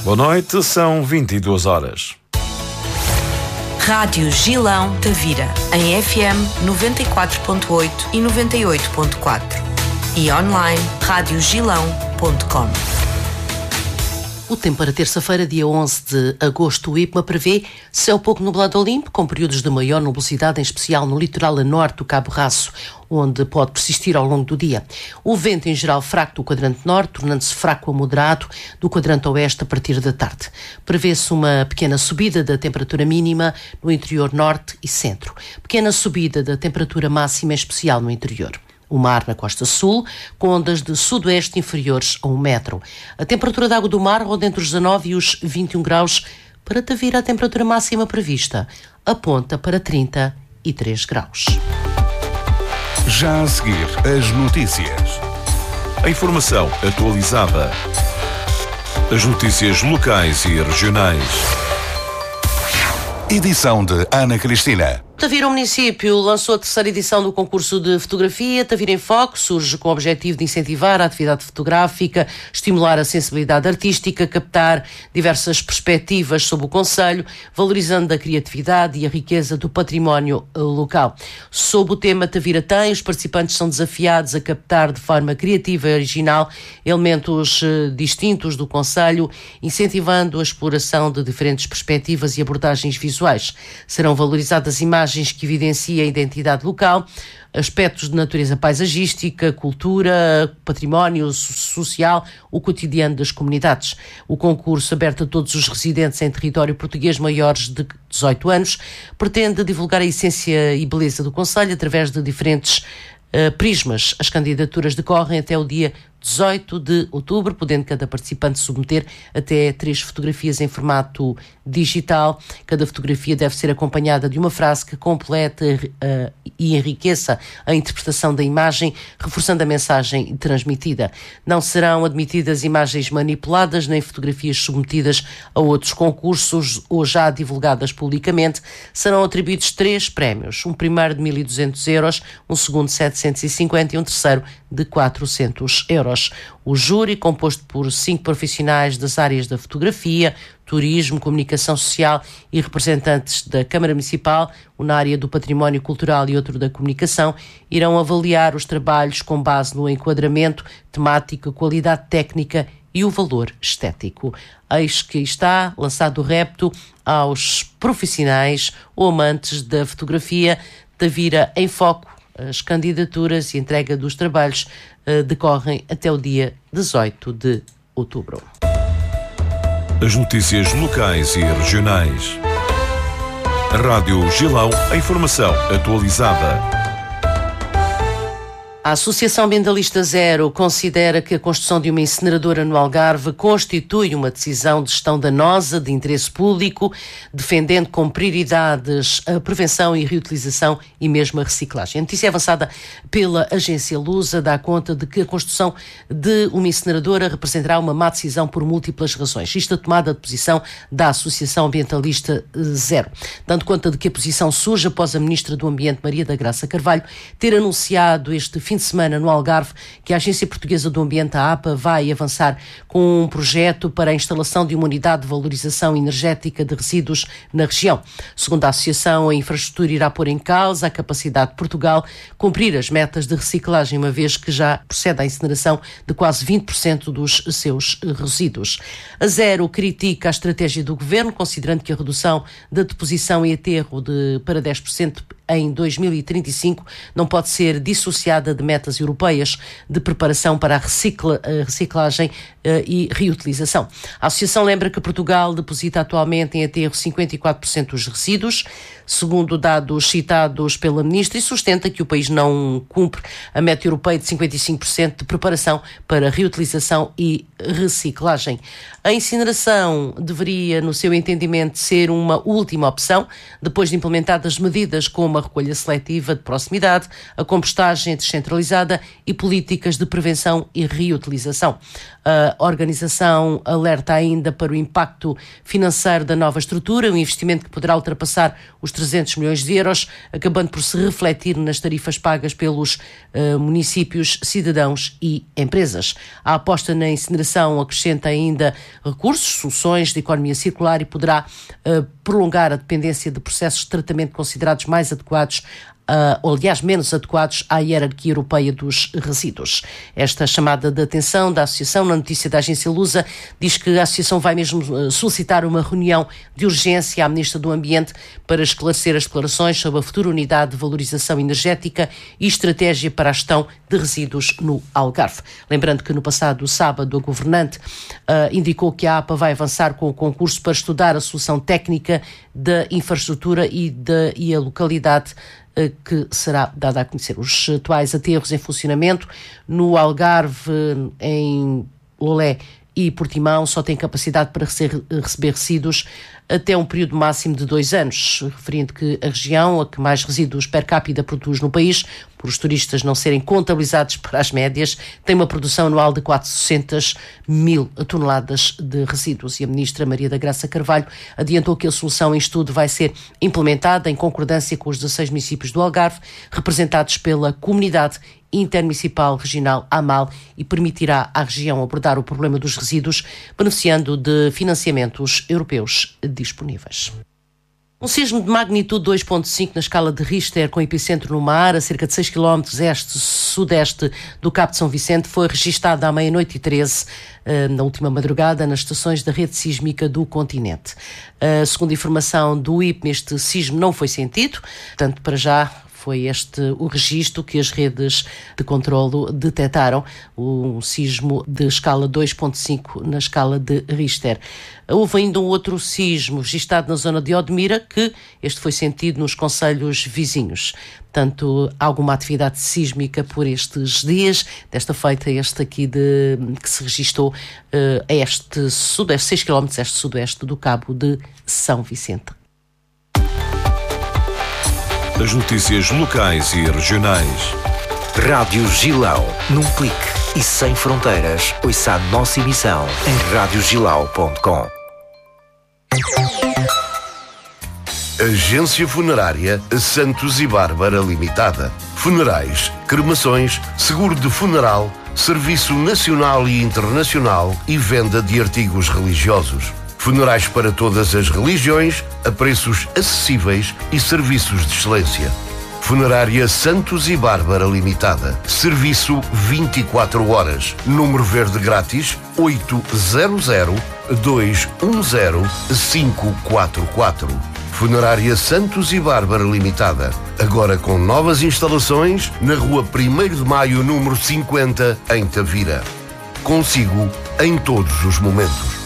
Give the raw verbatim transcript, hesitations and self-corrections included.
Boa noite, são vinte e duas horas. Rádio Gilão Tavira, em F M noventa e quatro ponto oito e noventa e oito ponto quatro e online rádio gilão ponto com. O tempo para terça-feira, dia onze de agosto, o IPMA prevê céu pouco nublado ou limpo, com períodos de maior nubosidade, em especial no litoral a norte do Cabo Raço, onde pode persistir ao longo do dia. O vento, em geral, fraco do quadrante norte, tornando-se fraco a moderado do quadrante oeste a partir da tarde. Prevê-se uma pequena subida da temperatura mínima no interior norte e centro. Pequena subida da temperatura máxima, em especial no interior. O mar na costa sul, com ondas de sudoeste inferiores a um metro. A temperatura da água do mar ronda entre os dezanove e os vinte e um graus. Para Tavira, a temperatura máxima prevista aponta para trinta e três graus. Já a seguir, as notícias. A informação atualizada. As notícias locais e regionais. Edição de Ana Cristina. Tavira, o município lançou a terceira edição do concurso de fotografia. Tavira em Foco surge com o objetivo de incentivar a atividade fotográfica, estimular a sensibilidade artística, captar diversas perspectivas sobre o concelho, valorizando a criatividade e a riqueza do património local. Sob o tema Tavira Tem, os participantes são desafiados a captar de forma criativa e original elementos eh, distintos do concelho, incentivando a exploração de diferentes perspectivas e abordagens visuais. Serão valorizadas imagens que evidenciam a identidade local, aspectos de natureza paisagística, cultura, património social, o cotidiano das comunidades. O concurso, aberto a todos os residentes em território português maiores de dezoito anos, pretende divulgar a essência e beleza do concelho através de diferentes uh, prismas. As candidaturas decorrem até o dia dezoito de outubro, podendo cada participante submeter até três fotografias em formato digital. Cada fotografia deve ser acompanhada de uma frase que complete uh, e enriqueça a interpretação da imagem, reforçando a mensagem transmitida. Não serão admitidas imagens manipuladas nem fotografias submetidas a outros concursos ou já divulgadas publicamente. Serão atribuídos três prémios, um primeiro de mil e duzentos euros, um segundo de setecentos e cinquenta e um terceiro de quatrocentos euros. O júri, composto por cinco profissionais das áreas da fotografia, turismo, comunicação social e representantes da Câmara Municipal, um na área do património cultural e outro da comunicação, irão avaliar os trabalhos com base no enquadramento, temática, qualidade técnica e o valor estético. Eis que está lançado o repto aos profissionais ou amantes da fotografia. Tavira em Foco. As candidaturas e entrega dos trabalhos uh, decorrem até o dia dezoito de outubro. As notícias locais e regionais. A Rádio Gilão, a informação atualizada. A Associação Ambientalista Zero considera que a construção de uma incineradora no Algarve constitui uma decisão de gestão danosa de interesse público, defendendo como prioridades a prevenção e reutilização e mesmo a reciclagem. A notícia avançada pela agência Lusa dá conta de que a construção de uma incineradora representará uma má decisão por múltiplas razões. Isto a tomada de posição da Associação Ambientalista Zero, dando conta de que a posição surge após a Ministra do Ambiente, Maria da Graça Carvalho, ter anunciado este fim de semana no Algarve que a Agência Portuguesa do Ambiente, a APA, vai avançar com um projeto para a instalação de uma unidade de valorização energética de resíduos na região. Segundo a Associação, a infraestrutura irá pôr em causa a capacidade de Portugal cumprir as metas de reciclagem, uma vez que já procede à incineração de quase vinte por cento dos seus resíduos. A Zero critica a estratégia do Governo, considerando que a redução da deposição e aterro de, para dez por cento em dois mil e trinta e cinco não pode ser dissociada de metas europeias de preparação para a, recicla, a reciclagem uh, e reutilização. A Associação lembra que Portugal deposita atualmente em aterro cinquenta e quatro por cento dos resíduos, segundo dados citados pela Ministra, e sustenta que o país não cumpre a meta europeia de cinquenta e cinco por cento de preparação para reutilização e reciclagem. A incineração deveria, no seu entendimento, ser uma última opção, depois de implementadas medidas como a recolha seletiva de proximidade, a compostagem descentralizada descentralizada e políticas de prevenção e reutilização. A organização alerta ainda para o impacto financeiro da nova estrutura, um investimento que poderá ultrapassar os trezentos milhões de euros, acabando por se refletir nas tarifas pagas pelos uh, municípios, cidadãos e empresas. A aposta na incineração acrescenta ainda recursos, soluções de economia circular e poderá uh, prolongar a dependência de processos de tratamento considerados mais adequados Uh, ou aliás menos adequados à hierarquia europeia dos resíduos. Esta chamada de atenção da Associação na notícia da agência Lusa diz que a Associação vai mesmo uh, solicitar uma reunião de urgência à Ministra do Ambiente para esclarecer as declarações sobre a futura unidade de valorização energética e estratégia para a gestão de resíduos no Algarve. Lembrando que no passado sábado a governante uh, indicou que a APA vai avançar com o concurso para estudar a solução técnica da infraestrutura e, de, e a localidade que será dada a conhecer. Os atuais aterros em funcionamento no Algarve, em Lolé e Portimão só têm capacidade para receber resíduos até um período máximo de dois anos, referindo que a região a que mais resíduos per capita produz no país, por os turistas não serem contabilizados para as médias, tem uma produção anual de quatrocentas mil toneladas de resíduos. E a ministra Maria da Graça Carvalho adiantou que a solução em estudo vai ser implementada em concordância com os dezasseis municípios do Algarve, representados pela Comunidade Intermunicipal Regional AMAL, e permitirá à região abordar o problema dos resíduos, beneficiando de financiamentos europeus disponíveis. Um sismo de magnitude dois ponto cinco na escala de Richter, com epicentro no mar, a cerca de seis quilómetros este-sudeste do Cabo de São Vicente, foi registado à meia-noite e treze, na última madrugada, nas estações da rede sísmica do continente. Segundo a informação do I P M, este sismo não foi sentido, portanto, para já, foi este o registro que as redes de controlo detectaram, um sismo de escala dois ponto cinco na escala de Richter. Houve ainda um outro sismo registado na zona de Odmira, que este foi sentido nos concelhos vizinhos. Portanto, alguma atividade sísmica por estes dias, desta feita este aqui de, que se registou uh, a este sudeste, seis quilómetros este-sudoeste do Cabo de São Vicente. As notícias locais e regionais. Rádio Gilão, num clique e sem fronteiras. Ouça a nossa emissão em rádio gilau ponto com. Agência Funerária Santos e Bárbara Limitada. Funerais, cremações, seguro de funeral, serviço nacional e internacional e venda de artigos religiosos. Funerais para todas as religiões, a preços acessíveis e serviços de excelência. Funerária Santos e Bárbara Limitada. Serviço vinte e quatro horas. Número verde grátis oito zero zero, dois um zero, cinco quatro quatro. Funerária Santos e Bárbara Limitada. Agora com novas instalações na rua primeiro de maio, número cinquenta, em Tavira. Consigo em todos os momentos.